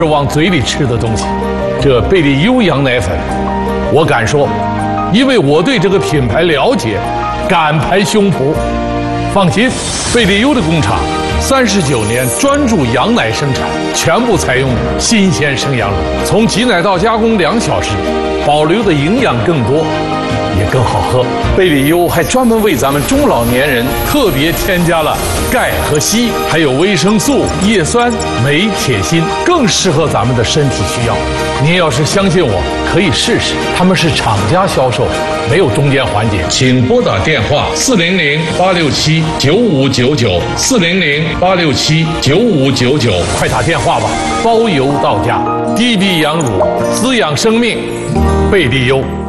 往嘴里吃的东西。这贝利优羊奶粉，我敢说，因为我对这个品牌了解，敢拍胸脯。放心，贝利优的工厂39年专注羊奶生产，全部采用新鲜生羊乳，从挤奶到加工2小时，保留的营养更多，也更好喝。贝利优还专门为咱们中老年人特别添加了钙和硒，还有维生素、叶酸、镁、铁、锌，更适合咱们的身体需要。您要是相信我，可以试试，他们是厂家销售，没有中间环节。请拨打电话400-867-9599，400-867-9599，快打电话吧，包邮到家。低比羊乳，滋养生命，贝利优。